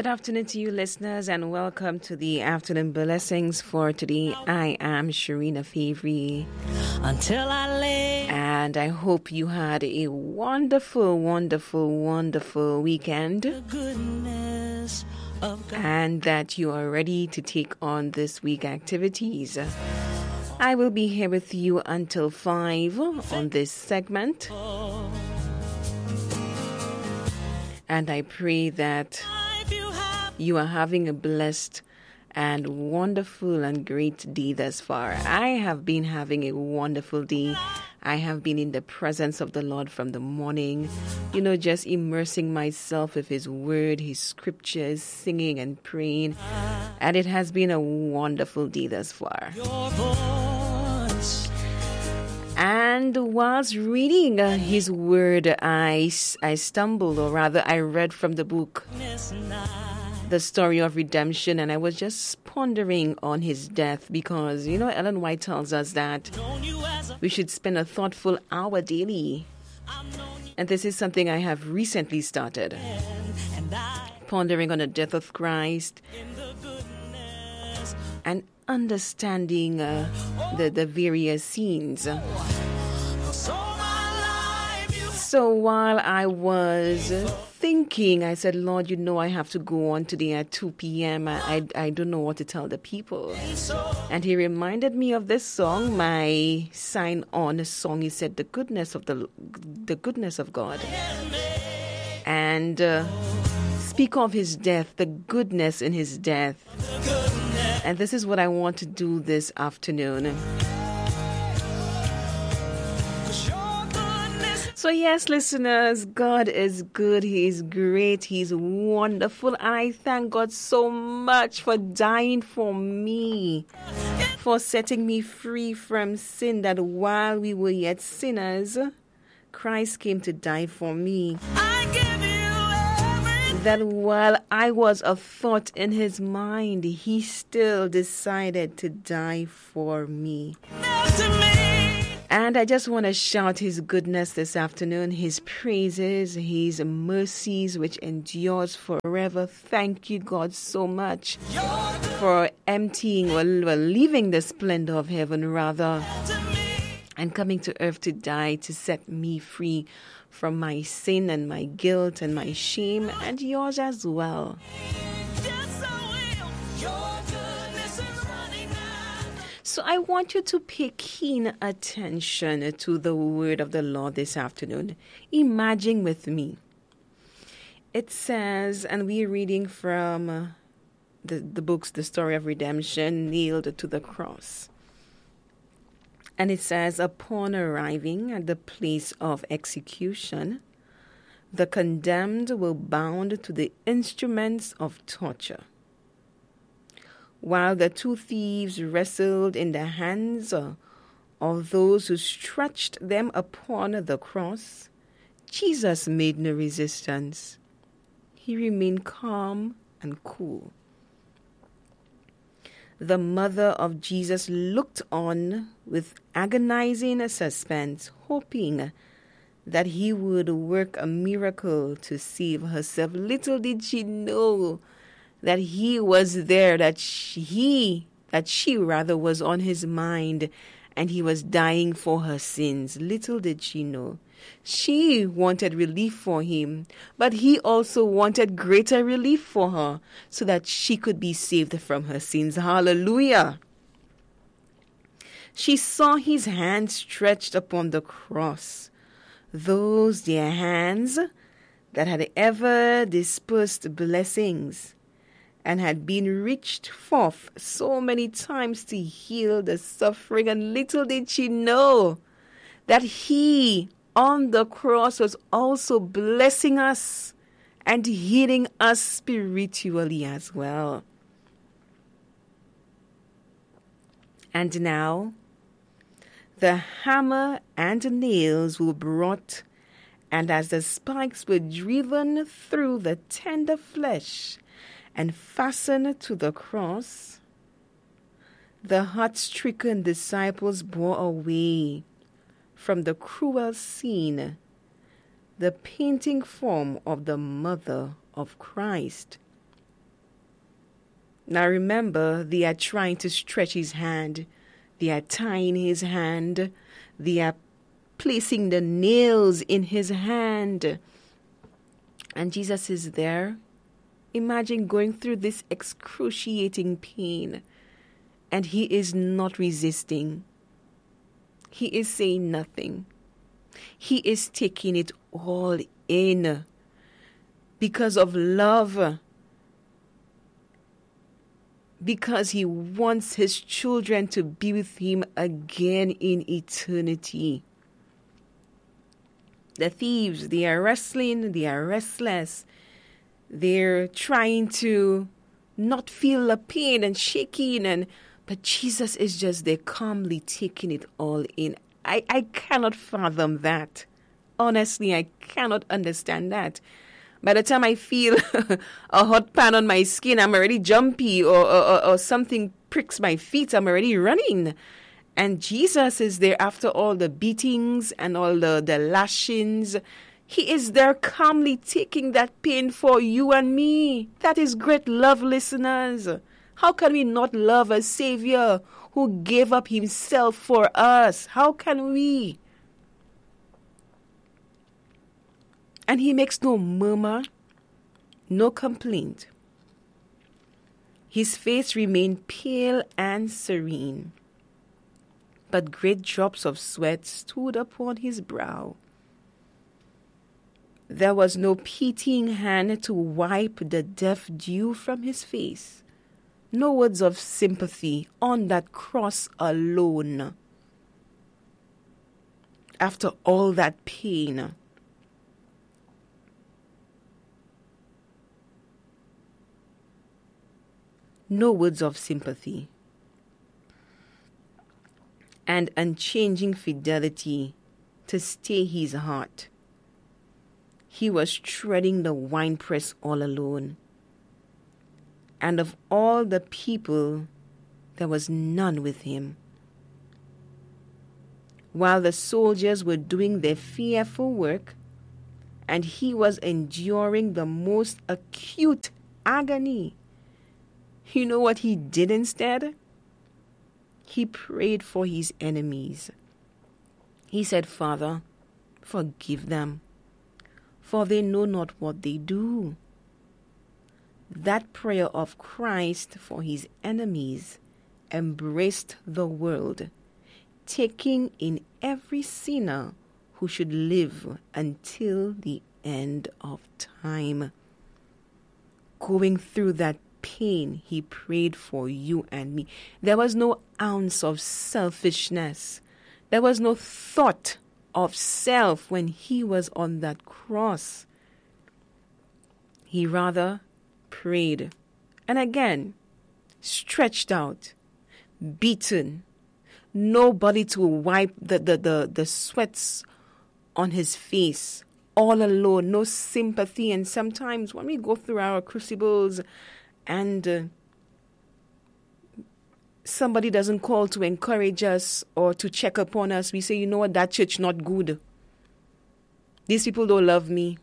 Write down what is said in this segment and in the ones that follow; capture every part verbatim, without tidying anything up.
Good afternoon to you listeners and welcome to the afternoon blessings for today. I am Sharina Favre. Until I lay. And I hope you had a wonderful, wonderful, wonderful weekend. The goodness of God. And that you are ready to take on this week activities. I will be here with you until five on this segment. And I pray that you are having a blessed and wonderful and great day thus far. I have been having a wonderful day. I have been in the presence of the Lord from the morning, you know, just immersing myself with His Word, His Scriptures, singing and praying. And it has been a wonderful day thus far. Your voice. And whilst reading uh, His Word, I, I stumbled, or rather I read from the book The Story of Redemption, and I was just pondering on His death because, you know, Ellen White tells us that we should spend a thoughtful hour daily. And this is something I have recently started. Pondering on the death of Christ and understanding uh, the, the various scenes. So while I was thinking, I said, Lord, you know I have to go on today at two p.m. I, I, I don't know what to tell the people. And He reminded me of this song, my sign-on song. He said, the goodness of the, the goodness of God. And uh, speak of His death, the goodness in His death. And this is what I want to do this afternoon. So yes, listeners, God is good. He is great. He's wonderful. And I thank God so much for dying for me, for setting me free from sin, that while we were yet sinners, Christ came to die for me. I give you everything. That while I was a thought in His mind, He still decided to die for me. To me. And I just want to shout His goodness this afternoon, His praises, His mercies, which endures forever. Thank you, God, so much for emptying or well, leaving the splendor of heaven, rather, and coming to earth to die, to set me free from my sin and my guilt and my shame, and yours as well. So I want you to pay keen attention to the word of the Lord this afternoon. Imagine with me. It says, and we're reading from uh, the, the books, The Story of Redemption, nailed to the cross. And it says, upon arriving at the place of execution, the condemned were bound to the instruments of torture. While the two thieves wrestled in the hands of those who stretched them upon the cross, Jesus made no resistance. He remained calm and cool. The mother of Jesus looked on with agonizing suspense, hoping that He would work a miracle to save herself. Little did she know that He was there, that she, he, that she rather was on His mind, and He was dying for her sins. Little did she know. She wanted relief for Him, but He also wanted greater relief for her, so that she could be saved from her sins. Hallelujah. She saw His hands stretched upon the cross, those dear hands that had ever dispersed blessings, and had been reached forth so many times to heal the suffering. And little did she know that He on the cross was also blessing us and healing us spiritually as well. And now the hammer and nails were brought, and as the spikes were driven through the tender flesh and fastened to the cross, the heart-stricken disciples bore away from the cruel scene the painting form of the mother of Christ, Now remember, they are trying to stretch his hand. They are tying his hand. They are placing the nails in his hand. And Jesus is there. Imagine going through this excruciating pain. And he is not resisting. He is saying nothing. He is taking it all in. Because of love. Because he wants his children to be with him again in eternity. The thieves, they are wrestling, they are restless. They're trying to not feel the pain and shaking, and but Jesus is just there calmly taking it all in. I, I cannot fathom that. Honestly, I cannot understand that. By the time I feel a hot pan on my skin, I'm already jumpy, or, or, or something pricks my feet, I'm already running. And Jesus is there after all the beatings and all the, the lashings. He is there calmly taking that pain for you and me. That is great love, listeners. How can we not love a Savior who gave up himself for us? How can we? And he makes no murmur, no complaint. His face remained pale and serene, but great drops of sweat stood upon his brow. There was no pitying hand to wipe the death dew from his face, no words of sympathy on that cross alone. After all that pain, no words of sympathy, and unchanging fidelity to stay his heart. He was treading the winepress all alone. And of all the people, there was none with him. While the soldiers were doing their fearful work, and he was enduring the most acute agony, you know what he did instead? He prayed for his enemies. He said, Father, forgive them, for they know not what they do. That prayer of Christ for his enemies embraced the world, taking in every sinner who should live until the end of time. Going through that pain, he prayed for you and me. There was no ounce of selfishness. There was no thought of self when he was on that cross. He rather prayed, and again, stretched out, beaten, nobody to wipe the, the, the, the sweats on his face, all alone, no sympathy. And sometimes when we go through our crucibles and uh, somebody doesn't call to encourage us or to check upon us, we say, you know what, that church not good. These people don't love me.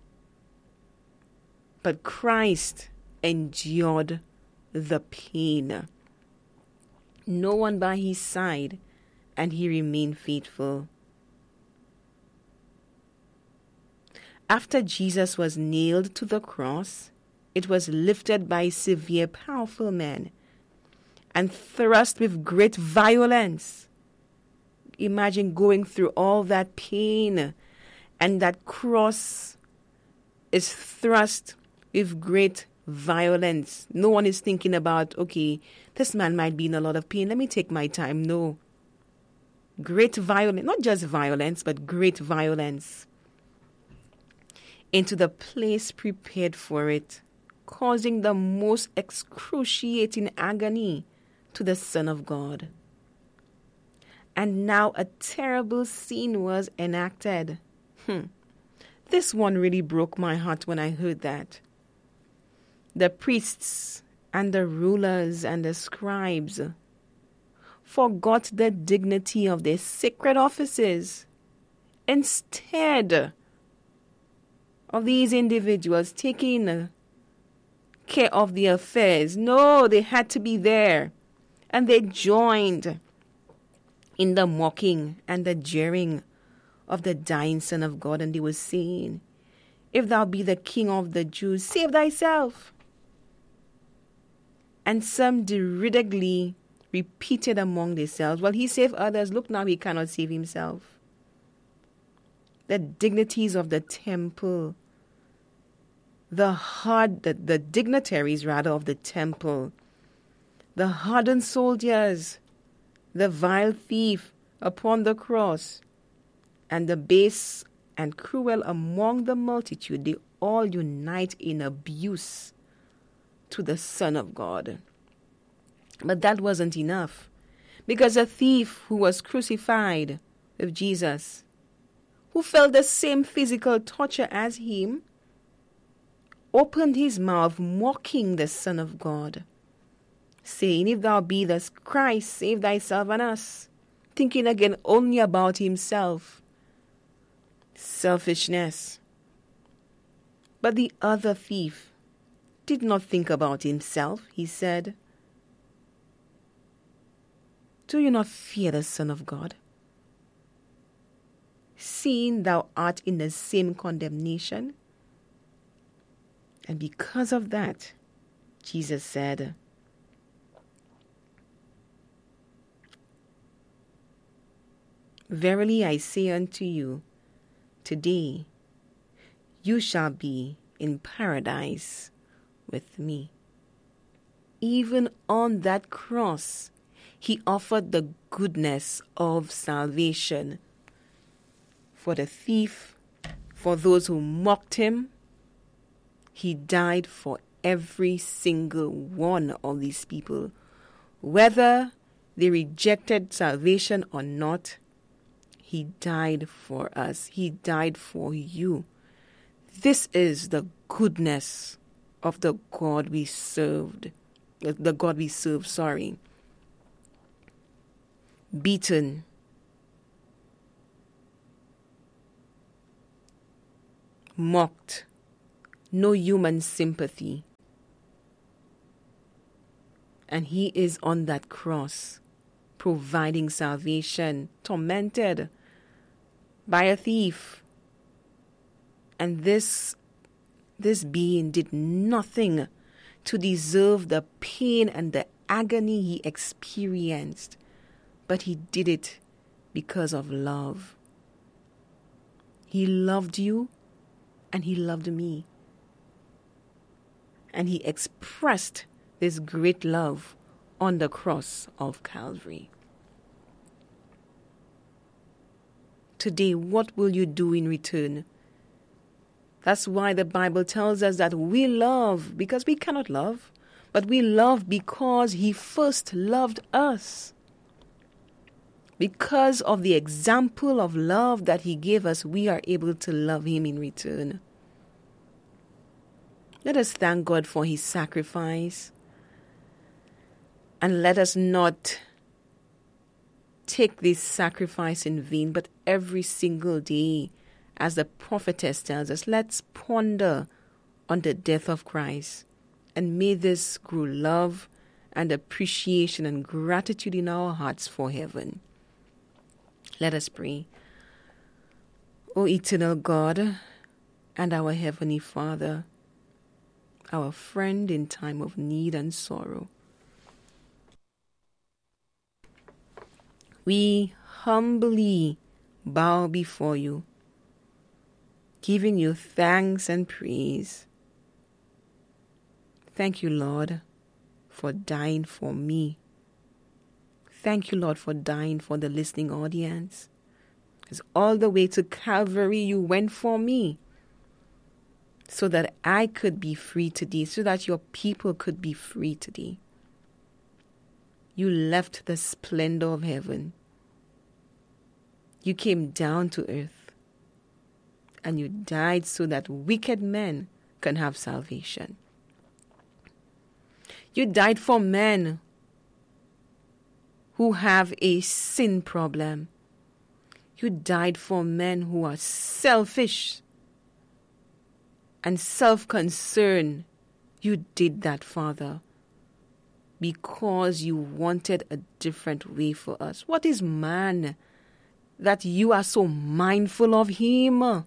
But Christ endured the pain. No one by his side, and he remained faithful. After Jesus was nailed to the cross, it was lifted by severe, powerful men and thrust with great violence. Imagine going through all that pain, and that cross is thrust with great violence. No one is thinking about, okay, this man might be in a lot of pain, let me take my time. No. Great violence, not just violence, but great violence into the place prepared for it, causing the most excruciating agony to the Son of God. And now a terrible scene was enacted. Hmm. This one really broke my heart when I heard that. The priests and the rulers and the scribes forgot the dignity of their sacred offices. Instead of these individuals taking care of the affairs. No, they had to be there. And they joined in the mocking and the jeering of the dying Son of God. And they were saying, if thou be the King of the Jews, save thyself. And some deridedly repeated among themselves, well, he saved others. Look, now he cannot save himself. The dignities of the temple, the hard, the, the dignitaries rather of the temple, the hardened soldiers, the vile thief upon the cross, and the base and cruel among the multitude, they all unite in abuse to the Son of God. But that wasn't enough, because a thief who was crucified with Jesus, who felt the same physical torture as him, opened his mouth mocking the Son of God, saying, if thou be the Christ, save thyself and us, thinking again only about himself. Selfishness. But the other thief did not think about himself. He said, do you not fear the Son of God, seeing thou art in the same condemnation? And because of that, Jesus said, verily I say unto you, today you shall be in paradise with me. Even on that cross, he offered the goodness of salvation for the thief, for those who mocked him. He died for every single one of these people, whether they rejected salvation or not. He died for us. He died for you. This is the goodness of the God we served. The God we serve, sorry. Beaten, mocked, no human sympathy. And he is on that cross, providing salvation, tormented by a thief. And this, this being did nothing to deserve the pain and the agony he experienced, but he did it because of love. He loved you, and he loved me. And he expressed this great love on the cross of Calvary. Today, what will you do in return? That's why the Bible tells us that we love because we cannot love, but we love because he first loved us. Because of the example of love that he gave us, we are able to love him in return. Let us thank God for his sacrifice. And let us not take this sacrifice in vain, but every single day, as the prophetess tells us, let's ponder on the death of Christ. And may this grow love and appreciation and gratitude in our hearts for heaven. Let us pray. O eternal God and our Heavenly Father, our friend in time of need and sorrow, we humbly bow before you, giving you thanks and praise. Thank you, Lord, for dying for me. Thank you, Lord, for dying for the listening audience. Because all the way to Calvary, you went for me, so that I could be free today, so that your people could be free today. You left the splendor of heaven. You came down to earth, and you died so that wicked men can have salvation. You died for men who have a sin problem. You died for men who are selfish and self-concerned. You did that, Father, because you wanted a different way for us. What is man that you are so mindful of him?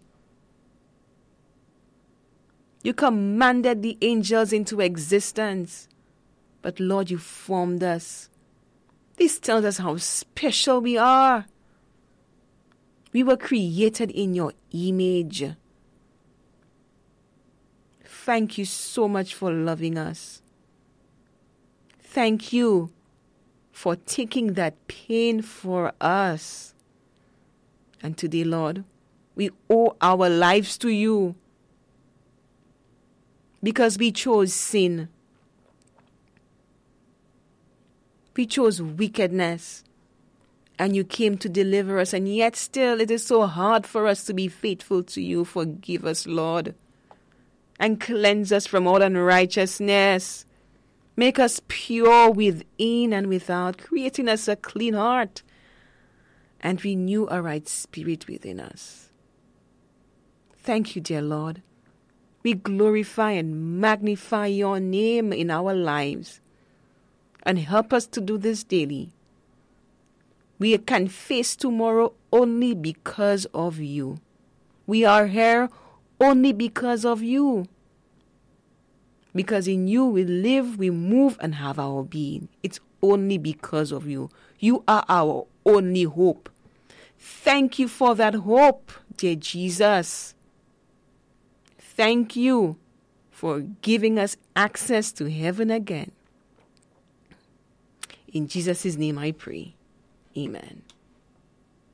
You commanded the angels into existence, but Lord, you formed us. This tells us how special we are. We were created in your image. Thank you so much for loving us. Thank you for taking that pain for us. And today, Lord, we owe our lives to you because we chose sin. We chose wickedness. And you came to deliver us. And yet still it is so hard for us to be faithful to you. Forgive us, Lord. And cleanse us from all unrighteousness. Make us pure within and without. Create in us a clean heart. And renew a right spirit within us. Thank you, dear Lord. We glorify and magnify your name in our lives. And help us to do this daily. We can face tomorrow only because of you. We are here only because of you. Because in you we live, we move, and have our being. It's only because of you. You are our only hope. Thank you for that hope, dear Jesus. Thank you for giving us access to heaven again. In Jesus' name I pray. Amen.